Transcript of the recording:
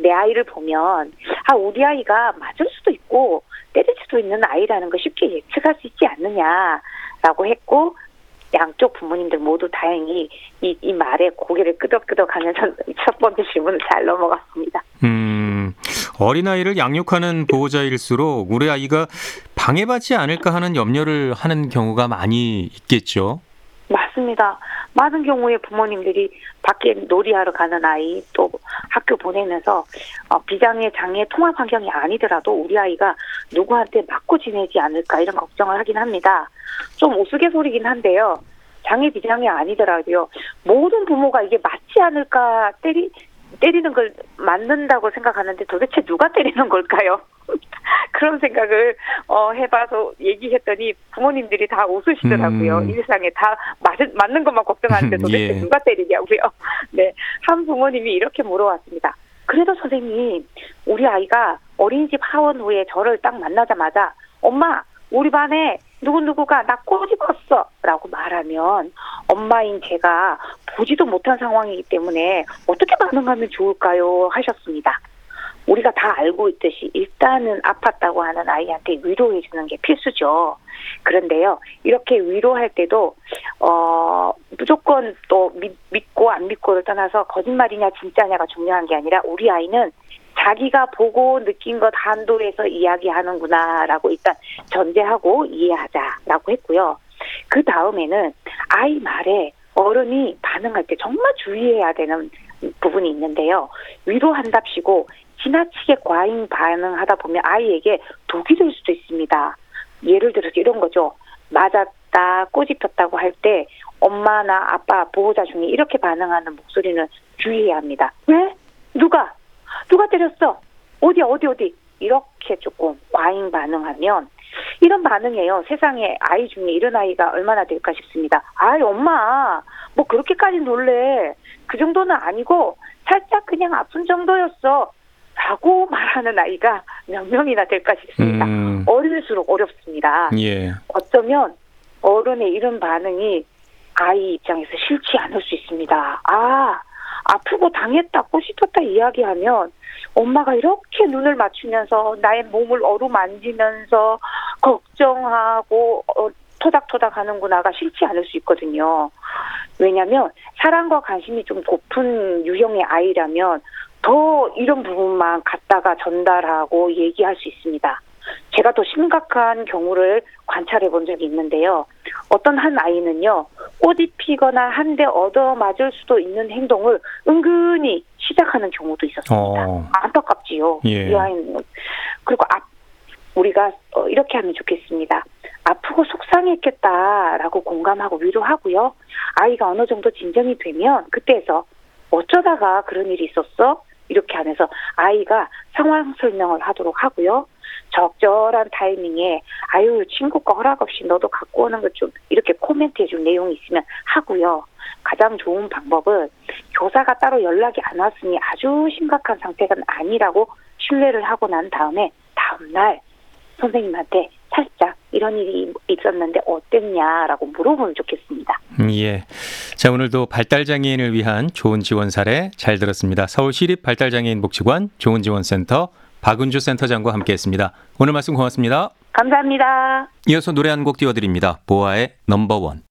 내 아이를 보면 우리 아이가 맞을 수도 있고 때릴 수도 있는 아이라는 걸 쉽게 예측할 수 있지 않느냐라고 했고 양쪽 부모님들 모두 다행히 이 말에 고개를 끄덕끄덕하면서 첫 번째 질문을 잘 넘어갔습니다. 어린아이를 양육하는 보호자일수록 우리 아이가 방해받지 않을까 하는 염려를 하는 경우가 많이 있겠죠. 맞습니다. 많은 경우에 부모님들이 밖에 놀이하러 가는 아이 또 학교 보내면서 비장애 장애 통합 환경이 아니더라도 우리 아이가 누구한테 맞고 지내지 않을까 이런 걱정을 하긴 합니다. 좀 우스갯소리긴 한데요. 장애 비장애 아니더라도요. 모든 부모가 이게 맞지 않을까 때리는 걸 맞는다고 생각하는데 도대체 누가 때리는 걸까요? 그런 생각을 해봐서 얘기했더니 부모님들이 다 웃으시더라고요. 일상에 다 맞는 것만 걱정하는데 도대체 누가 때리냐고요. 네, 한 부모님이 이렇게 물어왔습니다. 그래도 선생님, 우리 아이가 어린이집 하원 후에 저를 딱 만나자마자 엄마, 우리 반에 누구누구가 나 꼬집었어 라고 말하면 엄마인 제가 보지도 못한 상황이기 때문에 어떻게 반응하면 좋을까요? 하셨습니다. 우리가 다 알고 있듯이 일단은 아팠다고 하는 아이한테 위로해 주는 게 필수죠. 그런데요, 이렇게 위로할 때도 무조건 또 믿고 안 믿고를 떠나서 거짓말이냐 진짜냐가 중요한 게 아니라 우리 아이는 자기가 보고 느낀 것 한도에서 이야기하는구나라고 일단 전제하고 이해하자라고 했고요. 그 다음에는 아이 말에 어른이 반응할 때 정말 주의해야 되는 부분이 있는데요. 위로한답시고 지나치게 과잉 반응하다 보면 아이에게 독이 될 수도 있습니다. 예를 들어서 이런 거죠. 맞았다, 꼬집혔다고 할 때 엄마나 아빠, 보호자 중에 이렇게 반응하는 목소리는 주의해야 합니다. 왜? 누가 때렸어? 어디? 이렇게 조금 과잉 반응하면 이런 반응이에요. 세상에 아이 중에 이런 아이가 얼마나 될까 싶습니다. 아이 엄마 뭐 그렇게까지 놀래. 그 정도는 아니고 살짝 그냥 아픈 정도였어. 라고 말하는 아이가 몇 명이나 될까 싶습니다. 어릴수록 어렵습니다. 예. 어쩌면 어른의 이런 반응이 아이 입장에서 싫지 않을 수 있습니다. 아프고 당했다, 꼬집혔다 이야기하면 엄마가 이렇게 눈을 맞추면서 나의 몸을 어루만지면서 걱정하고 토닥토닥 하는구나가 싫지 않을 수 있거든요. 왜냐하면 사랑과 관심이 좀 고픈 유형의 아이라면 더 이런 부분만 갖다가 전달하고 얘기할 수 있습니다. 제가 더 심각한 경우를 관찰해 본 적이 있는데요. 어떤 한 아이는요, 꼬집히거나 한 대 얻어맞을 수도 있는 행동을 은근히 시작하는 경우도 있었습니다. 안타깝지요. 예. 이 아이는. 그리고 우리가 이렇게 하면 좋겠습니다. 아프고 속상했겠다라고 공감하고 위로하고요. 아이가 어느 정도 진정이 되면 그때에서 어쩌다가 그런 일이 있었어? 이렇게 하면서 아이가 상황 설명을 하도록 하고요. 적절한 타이밍에 친구가 허락 없이 너도 갖고 오는 것 좀 이렇게 코멘트 해줄 내용이 있으면 하고요. 가장 좋은 방법은 교사가 따로 연락이 안 왔으니 아주 심각한 상태가 아니라고 신뢰를 하고 난 다음에 다음날 선생님한테 살짝 이런 일이 있었는데 어땠냐라고 물어보면 좋겠습니다. 예. 자, 오늘도 발달장애인을 위한 좋은 지원 사례 잘 들었습니다. 서울시립발달장애인복지관 좋은지원센터 박은주 센터장과 함께했습니다. 오늘 말씀 고맙습니다. 감사합니다. 이어서 노래 한 곡 띄워드립니다. 보아의 넘버원.